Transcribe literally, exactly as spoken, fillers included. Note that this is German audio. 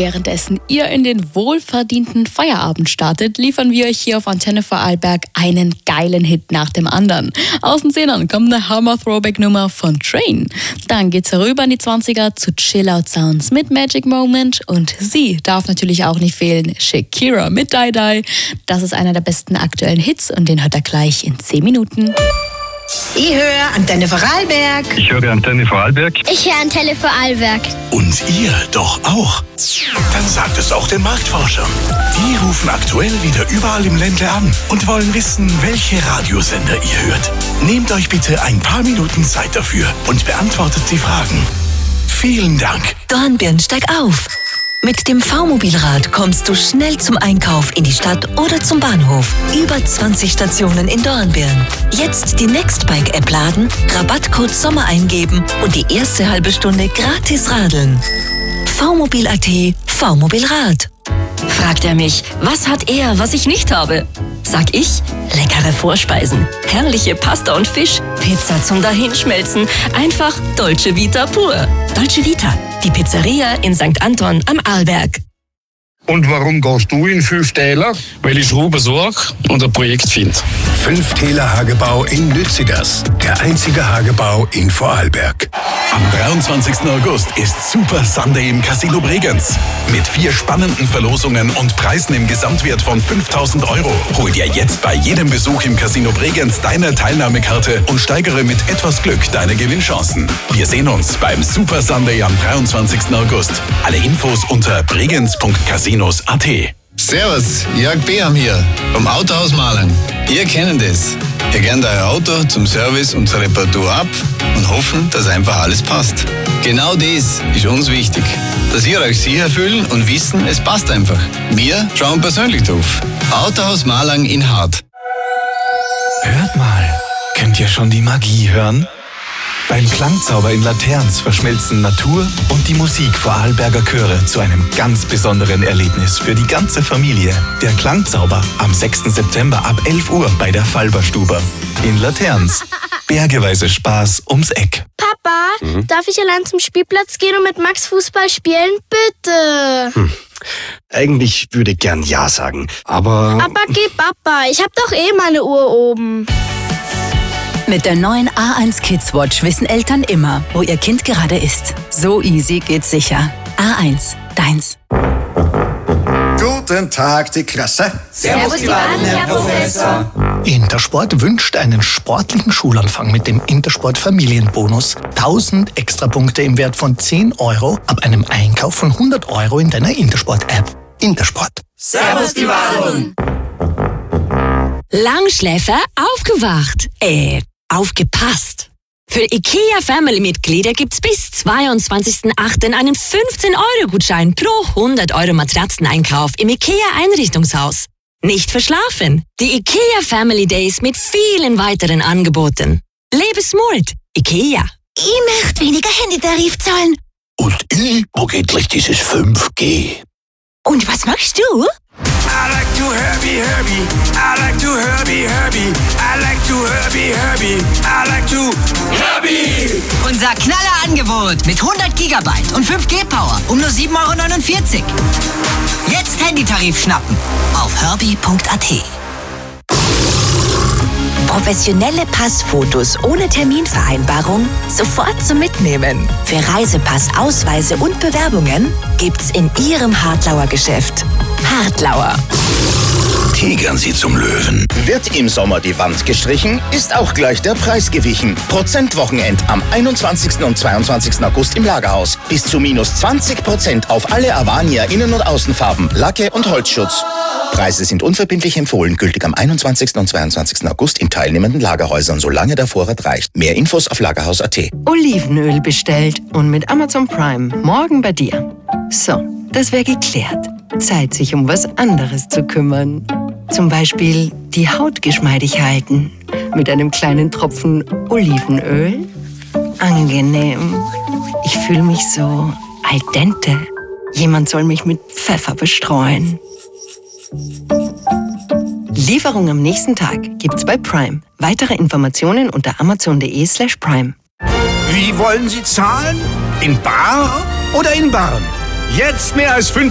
währenddessen ihr in den wohlverdienten Feierabend startet, liefern wir euch hier auf Antenne Vorarlberg einen geilen Hit nach dem anderen. Aus den Zehnern kommt eine Hammer-Throwback-Nummer von Train. Dann geht's herüber in die zwanziger zu Chill-Out-Sounds mit Magic Moment und sie darf natürlich auch nicht fehlen, Shakira mit Die Die. Das ist einer der besten aktuellen Hits und den hört er gleich in zehn Minuten. Ich höre Antenne Vorarlberg. Ich höre Antenne Vorarlberg. Ich höre Antenne Vorarlberg. Und ihr doch auch? Dann sagt es auch den Marktforschern. Die rufen aktuell wieder überall im Ländle an und wollen wissen, welche Radiosender ihr hört. Nehmt euch bitte ein paar Minuten Zeit dafür und beantwortet die Fragen. Vielen Dank. Dornbirn, steig auf! Mit dem V-Mobilrad kommst du schnell zum Einkauf in die Stadt oder zum Bahnhof. Über zwanzig Stationen in Dornbirn. Jetzt die Nextbike-App laden, Rabattcode Sommer eingeben und die erste halbe Stunde gratis radeln. V-Mobil.at, V-Mobilrad. Fragt er mich, was hat er, was ich nicht habe? Sag ich, leckere Vorspeisen, herrliche Pasta und Fisch, Pizza zum Dahinschmelzen, einfach Dolce Vita pur. Dolce Vita, die Pizzeria in Sankt Anton am Arlberg. Und warum gehst du in Fünftäler? Weil ich Ruhe besorge und ein Projekt finde. Fünftäler Hagebau in Lützigers. Der einzige Hagebau in Vorarlberg. Am dreiundzwanzigsten August ist Super Sunday im Casino Bregenz. Mit vier spannenden Verlosungen und Preisen im Gesamtwert von fünftausend Euro. Hol dir jetzt bei jedem Besuch im Casino Bregenz deine Teilnahmekarte und steigere mit etwas Glück deine Gewinnchancen. Wir sehen uns beim Super Sunday am dreiundzwanzigsten August. Alle Infos unter bregenz punkt casino punkt a t. Servus, Jörg Beham hier vom Autohaus Malang. Ihr kennt es. Ihr gebt euer Auto zum Service und zur Reparatur ab und hoffen, dass einfach alles passt. Genau das ist uns wichtig. Dass ihr euch sicher fühlt und wissen, es passt einfach. Wir schauen persönlich drauf. Autohaus Malang in Hart. Hört mal, könnt ihr schon die Magie hören? Beim Klangzauber in Laterns verschmelzen Natur und die Musik Vorarlberger Chöre zu einem ganz besonderen Erlebnis für die ganze Familie. Der Klangzauber am sechsten September ab elf Uhr bei der Falberstuber in Laterns. Bergeweise Spaß ums Eck. Papa, mhm. darf ich allein zum Spielplatz gehen und mit Max Fußball spielen? Bitte. Hm. Eigentlich würde ich gern Ja sagen, aber... Aber geh Papa, ich hab doch eh meine Uhr oben. Mit der neuen A eins Kids Watch wissen Eltern immer, wo ihr Kind gerade ist. So easy geht's sicher. A eins, deins. Guten Tag, die Klasse. Servus, die Wahlen, Herr Professor. Intersport wünscht einen sportlichen Schulanfang mit dem Intersport Familienbonus. tausend Extrapunkte im Wert von zehn Euro ab einem Einkauf von hundert Euro in deiner Intersport-App. Intersport. Servus, die Wahlen. Langschläfer aufgewacht. Äh, aufgepasst. Für IKEA-Family-Mitglieder gibt's bis zweiundzwanzigsten achten einen fünfzehn Euro Gutschein pro hundert Euro Matratzeneinkauf im IKEA-Einrichtungshaus. Nicht verschlafen. Die IKEA Family Days mit vielen weiteren Angeboten. Lebe smart. IKEA. Ich möchte weniger Handytarif zahlen. Und ich mag endlich dieses fünf G. Und was magst du? I like to Herbie, Herbie. I like to Herbie, Herbie. I like to Herbie, Herbie. I like to Herbie. Unser Knallerangebot mit hundert Gigabyte und fünf G Power um nur sieben Euro neunundvierzig. Jetzt Handytarif schnappen auf herbie punkt a t. Professionelle Passfotos ohne Terminvereinbarung sofort zum Mitnehmen. Für Reisepass, Ausweise und Bewerbungen gibt's in Ihrem Hartlauer Geschäft. Hartlauer. Tigern Sie zum Löwen. Wird im Sommer die Wand gestrichen, ist auch gleich der Preis gewichen. Prozentwochenend am einundzwanzigsten und zweiundzwanzigsten August im Lagerhaus. Bis zu minus zwanzig Prozent auf alle Avania Innen- und Außenfarben, Lacke und Holzschutz. Preise sind unverbindlich empfohlen, gültig am einundzwanzigsten und zweiundzwanzigsten August in teilnehmenden Lagerhäusern, solange der Vorrat reicht. Mehr Infos auf lagerhaus punkt a t. Olivenöl bestellt und mit Amazon Prime morgen bei dir. So, das wäre geklärt. Zeit, sich um was anderes zu kümmern. Zum Beispiel die Haut geschmeidig halten. Mit einem kleinen Tropfen Olivenöl. Angenehm. Ich fühle mich so al dente. Jemand soll mich mit Pfeffer bestreuen. Lieferung am nächsten Tag gibt's bei Prime. Weitere Informationen unter amazon punkt de slash prime. Wie wollen Sie zahlen? In bar oder in Barn? Jetzt mehr als fünf